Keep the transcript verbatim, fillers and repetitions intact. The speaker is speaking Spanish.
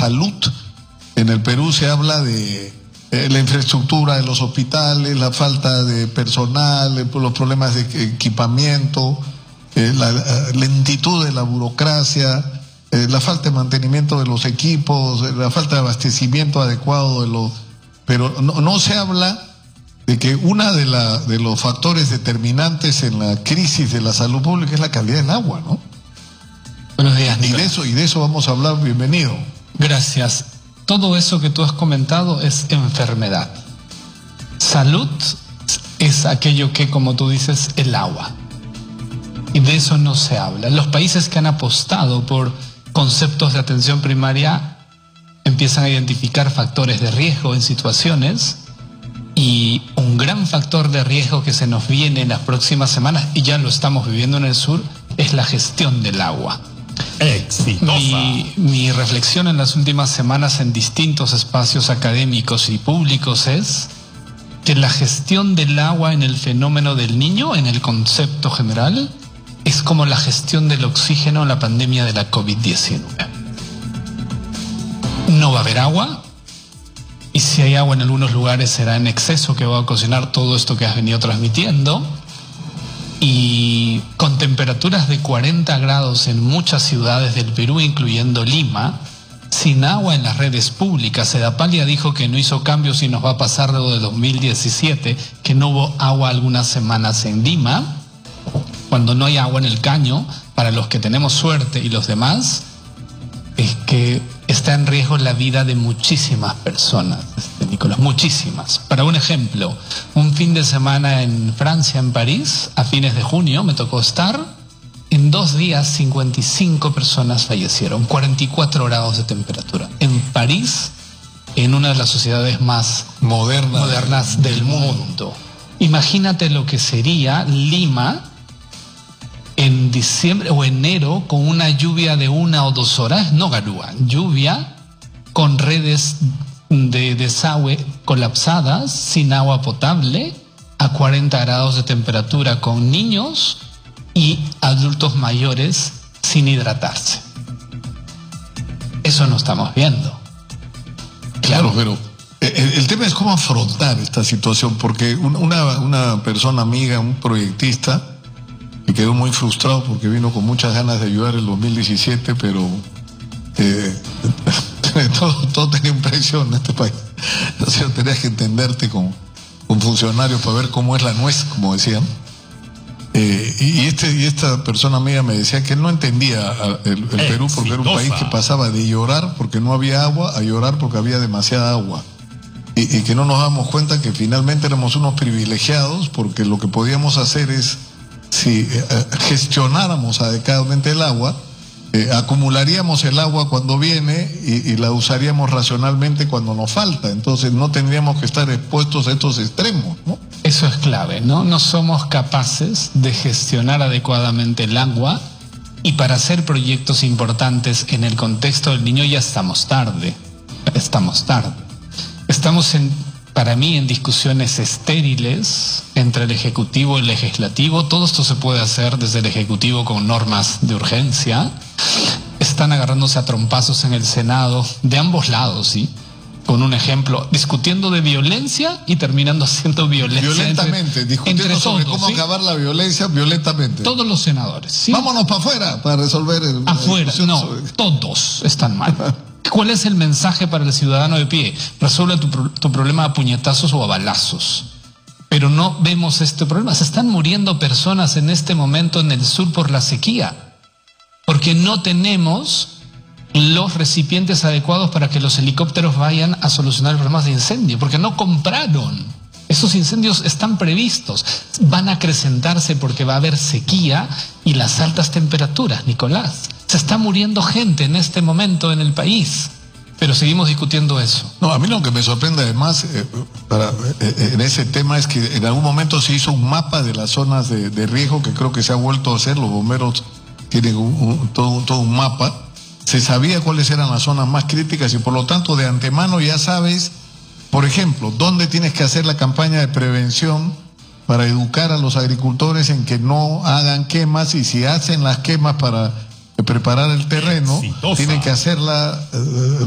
salud. En el Perú se habla de eh, la infraestructura de los hospitales, la falta de personal, eh, los problemas de equipamiento, eh, la, la lentitud de la burocracia, eh, la falta de mantenimiento de los equipos, eh, la falta de abastecimiento adecuado de los... Pero no, no se habla de que uno de, la, de los factores determinantes en la crisis de la salud pública es la calidad del agua, ¿no? Buenos días, Nicolás. Y de eso, y de eso vamos a hablar. Bienvenido. Gracias. Todo eso que tú has comentado es enfermedad. Salud es aquello que, como tú dices, el agua. Y de eso no se habla. Los países que han apostado por conceptos de atención primaria empiezan a identificar factores de riesgo en situaciones, y un gran factor de riesgo que se nos viene en las próximas semanas, y ya lo estamos viviendo en el sur, es la gestión del agua. Exitosa. Mi, mi reflexión en las últimas semanas en distintos espacios académicos y públicos es que la gestión del agua en el fenómeno del Niño, en el concepto general, es como la gestión del oxígeno en la pandemia de la COVID diecinueve. No va a haber agua, y si hay agua en algunos lugares será en exceso, que va a ocasionar todo esto que has venido transmitiendo. Y con temperaturas de cuarenta grados en muchas ciudades del Perú, incluyendo Lima, sin agua en las redes públicas. Sedapal ya dijo que no hizo cambios y nos va a pasar luego de dos mil diecisiete, que no hubo agua algunas semanas en Lima. Cuando no hay agua en el caño, para los que tenemos suerte y los demás, es que está en riesgo la vida de muchísimas personas, este, Nicolás, muchísimas. Para un ejemplo, un fin de semana en Francia, en París, a fines de junio, me tocó estar. En dos días, cincuenta y cinco personas fallecieron, cuarenta y cuatro grados de temperatura. En París, en una de las sociedades más Moderna, modernas del mundo. Imagínate lo que sería Lima en diciembre o enero, con una lluvia de una o dos horas, no garúa, lluvia, con redes de desagüe colapsadas, sin agua potable, a cuarenta grados de temperatura, con niños y adultos mayores sin hidratarse. Eso no estamos viendo. Claro, pero el, el tema es cómo afrontar esta situación, porque una, una persona amiga, un proyectista, y quedó muy frustrado porque vino con muchas ganas de ayudar el dos mil diecisiete, pero eh, todo, todo tenía un precio en este país. O sea, tenías que entenderte con, con funcionarios para ver cómo es la nuez, como decían. Eh, y, y, este, y esta persona amiga me decía que él no entendía el, el Perú, porque era un país que pasaba de llorar porque no había agua a llorar porque había demasiada agua. Y, y que no nos damos cuenta que finalmente éramos unos privilegiados, porque lo que podíamos hacer es, si eh, gestionáramos adecuadamente el agua, eh, acumularíamos el agua cuando viene y, y la usaríamos racionalmente cuando nos falta. Entonces no tendríamos que estar expuestos a estos extremos, ¿no? Eso es clave, ¿no? No somos capaces de gestionar adecuadamente el agua, y para hacer proyectos importantes en el contexto del Niño ya estamos tarde. Estamos tarde. Estamos en... para mí, en discusiones estériles entre el Ejecutivo y el Legislativo. Todo esto se puede hacer desde el Ejecutivo con normas de urgencia. Están agarrándose a trompazos en el Senado, de ambos lados, ¿sí? Con un ejemplo, discutiendo de violencia y terminando haciendo violencia. Violentamente, entre, discutiendo entre sobre todos, cómo ¿sí? acabar la violencia violentamente. Todos los senadores, ¿sí? Vámonos para afuera para resolver el... Afuera, no, sobre... todos están mal. ¿Cuál es el mensaje para el ciudadano de pie? Resuelve tu, tu problema a puñetazos o a balazos. Pero no vemos este problema. Se están muriendo personas en este momento en el sur por la sequía, porque no tenemos los recipientes adecuados para que los helicópteros vayan a solucionar problemas de incendio, porque no compraron. Esos incendios están previstos, van a acrecentarse porque va a haber sequía y las altas temperaturas, Nicolás. Se está muriendo gente en este momento en el país, pero seguimos discutiendo eso. No, a mí lo que me sorprende además eh, para, eh, en ese tema es que en algún momento se hizo un mapa de las zonas de, de riesgo, que creo que se ha vuelto a hacer. Los bomberos tienen un, un, todo, todo un mapa. Se sabía cuáles eran las zonas más críticas y por lo tanto de antemano ya sabes, por ejemplo, dónde tienes que hacer la campaña de prevención para educar a los agricultores en que no hagan quemas, y si hacen las quemas para preparar el terreno, Exitosa. tienen que hacerla... Eh,